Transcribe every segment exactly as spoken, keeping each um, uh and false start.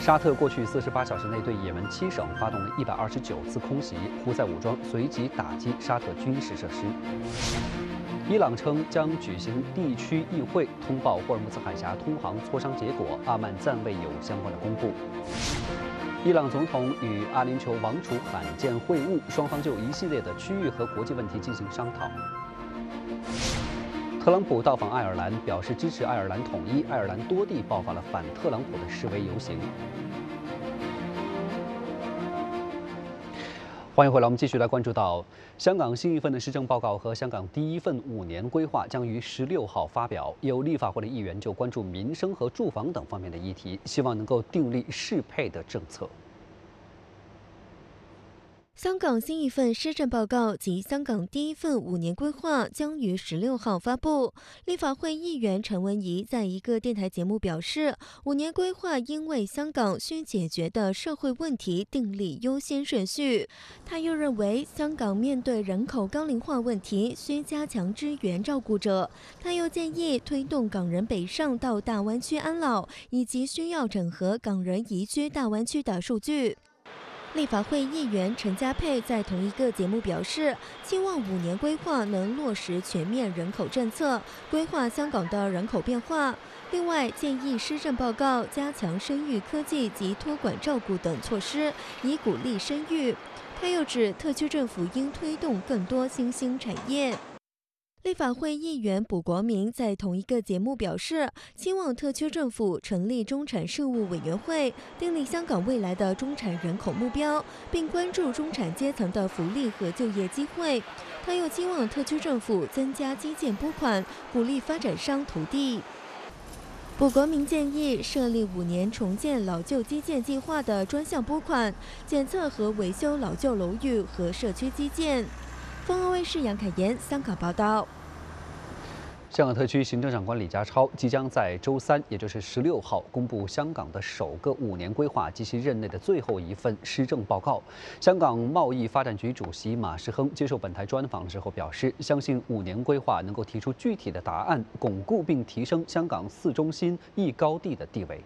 沙特过去四十八小时内对也门七省发动了一百二十九次空袭，胡塞武装随即打击沙特军事设施。伊朗称将举行地区议会，通报霍尔木兹海峡通航磋商结果，阿曼暂未有相关的公布。伊朗总统与阿联酋王储罕见会晤，双方就一系列的区域和国际问题进行商讨。特朗普到访爱尔兰，表示支持爱尔兰统一。爱尔兰多地爆发了反特朗普的示威游行。欢迎回来，我们继续来关注到香港新一份的施政报告和香港第一份五年规划将于十六号发表。有立法会的议员就关注民生和住房等方面的议题，希望能够订立适配的政策。 香港新一份施政报告及香港第一份五年规划将于十六号发布。立法会议员陈文仪在一个电台节目表示，五年规划应为香港需解决的社会问题订立优先顺序。他又认为，香港面对人口高龄化问题，需加强支援照顾者。他又建议推动港人北上到大湾区安老，以及需要整合港人移居大湾区的数据。立法会议员陈家佩在同一个节目表示，希望五年规划能落实全面人口政策，规划香港的人口变化。另外，建议施政报告加强生育科技及托管照顾等措施，以鼓励生育。他又指，特区政府应推动更多新兴产业。立法会议员卜国明在同一个节目表示，希望特区政府成立中产事务委员会，订立香港未来的中产人口目标，并关注中产阶层的福利和就业机会。他又希望特区政府增加基建拨款，鼓励发展商投地。卜国明建议设立五年重建老旧基建计划的专项拨款，检测和维修老旧楼宇和社区基建。凤凰卫视杨凯妍香港报道。 香港特区行政长官李家超即将在周三，也就是十六号，公布香港的首个五年规划及其任内的最后一份施政报告。香港贸易发展局主席马时亨接受本台专访的时候表示，相信五年规划能够提出具体的答案，巩固并提升香港四中心一高地的地位。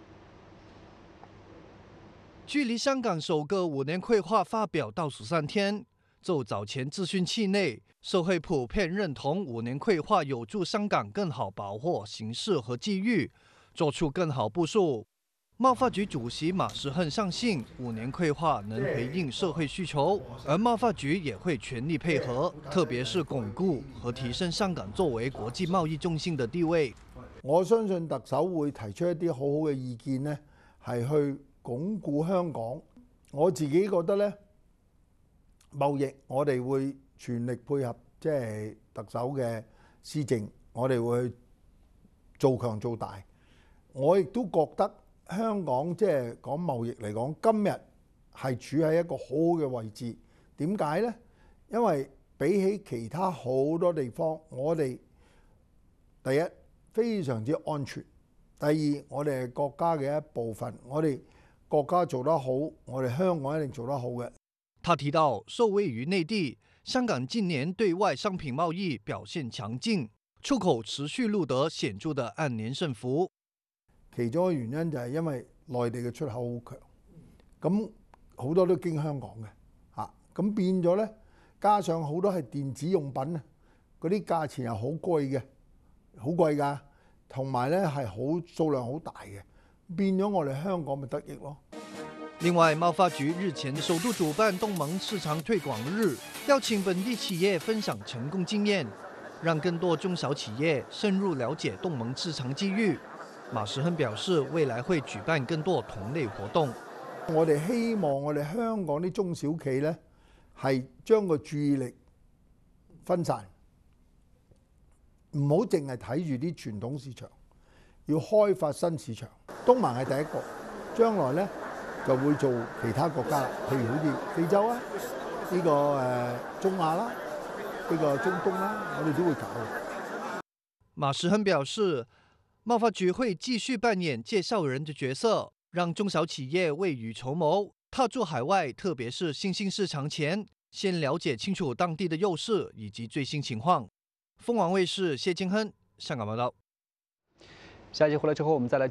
距离香港首个五年规划发表倒数三天。就早前资讯期内，社会普遍认同五年规划有助香港更好把握形势和机遇，做出更好部署。贸发局主席马时亨相信，五年规划能回应社会需求，而贸发局也会全力配合，特别是巩固和提升香港作為國際貿易中心的地位。 我相信特首會提出一啲好好嘅意見呢，係去鞏固香港。我自己覺得呢。貿易我哋會全力配合，即係特首嘅施政，我哋會去做強做大。我亦都覺得香港即係講貿易嚟講，今日係處喺一個好好嘅位置。點解呢？因為比起其他好多地方，我哋第一非常之安全，第二我哋係國家嘅一部分，我哋國家做得好，我哋香港一定做得好嘅。 他提到，受惠於內地，香港近年對外商品貿易表現強勁，出口持續錄得顯著的按年升幅。 其中嘅原因就係因為內地嘅出口好強，咁好多都經香港嘅嚇，咁變咗咧，加上好多係電子用品啊，嗰啲價錢係好貴嘅，好貴㗎，同埋咧係好數量好大嘅，變咗我哋香港咪得益咯。 另外，貿發局日前首度主辦東盟市場推廣日，邀請本地企業分享成功經驗，讓更多中小企業深入了解東盟市場機遇。馬時亨表示，未來會舉辦更多同類活動。 我哋希望我哋香港啲中小企呢，係將個注意力分散，唔好淨係睇住啲傳統市場，要開發新市場。東盟係第一個，將來呢。就會做其他國家，譬如好似非洲啊，呢、這個誒、呃、中亞啦，呢、這個中東啦，我哋都會搞。 馬時亨表示，貿發局會繼續扮演介紹人的角色，讓中小企業未雨綢繆，踏足海外，特別是新興市場前，先了解清楚當地的優勢以及最新情況。鳳凰衛視謝金亨香港報道。 下一集回來之後，我們再來。